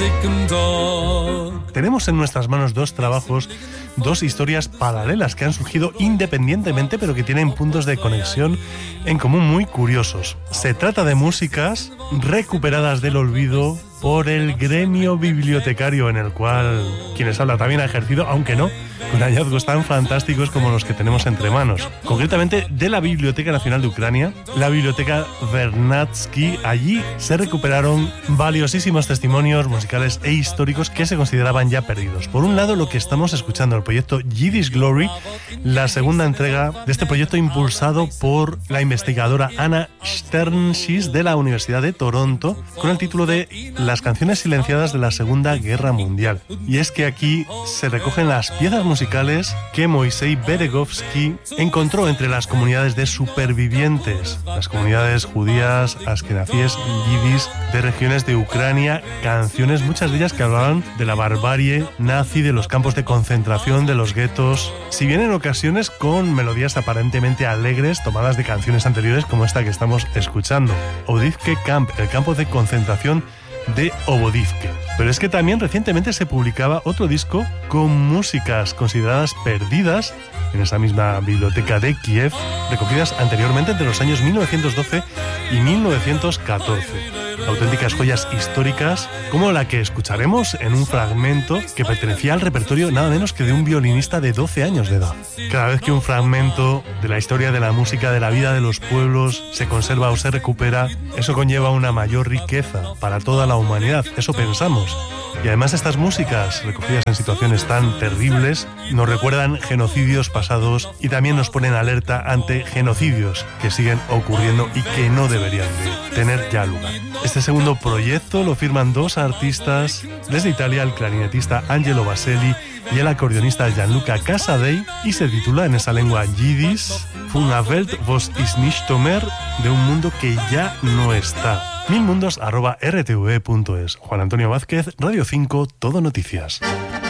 Tenemos en nuestras manos dos trabajos, dos historias paralelas que han surgido independientemente, pero que tienen puntos de conexión en común muy curiosos. Se trata de músicas recuperadas del olvido por el gremio bibliotecario, en el cual quienes habla también ha ejercido, aunque no con hallazgos tan fantásticos como los que tenemos entre manos. Concretamente de la Biblioteca Nacional de Ucrania, la Biblioteca Vernadsky. Allí se recuperaron valiosísimos testimonios musicales e históricos que se consideraban ya perdidos. Por un lado, lo que estamos escuchando, el proyecto Yiddish Glory, la segunda entrega de este proyecto impulsado por la investigadora Anna Sternschis de la Universidad de Toronto, con el título de Las canciones silenciadas de la Segunda Guerra Mundial. Y es que aquí se recogen las piezas musicales que Moisei Beregovsky encontró entre las comunidades de supervivientes, las comunidades judías, askenazíes y yidis de regiones de Ucrania, canciones, muchas de ellas que hablaban de la barbarie nazi, de los campos de concentración, de los guetos, si bien en ocasiones con melodías aparentemente alegres tomadas de canciones anteriores como esta que estamos escuchando, Obodivke Camp, el campo de concentración de Obodivke. Pero es que también recientemente se publicaba otro disco con músicas consideradas perdidas en esa misma biblioteca de Kiev, recogidas anteriormente entre los años 1912 y 1914. Auténticas joyas históricas como la que escucharemos en un fragmento que pertenecía al repertorio nada menos que de un violinista de 12 años de edad. Cada vez que un fragmento de la historia de la música, de la vida de los pueblos, se conserva o se recupera, eso conlleva una mayor riqueza para toda la humanidad, eso pensamos. Y además estas músicas, recogidas en situaciones tan terribles, nos recuerdan genocidios pasados y también nos ponen alerta ante genocidios que siguen ocurriendo y que no deberían de tener ya lugar. Este segundo proyecto lo firman dos artistas desde Italia, el clarinetista Angelo Baselli y el acordeonista Gianluca Casadei, y se titula en esa lengua yiddish Von einer Welt, was ist nicht mehr, de un mundo que ya no está. milmundos@rtve.es. Juan Antonio Vázquez, Radio 5, Todo Noticias.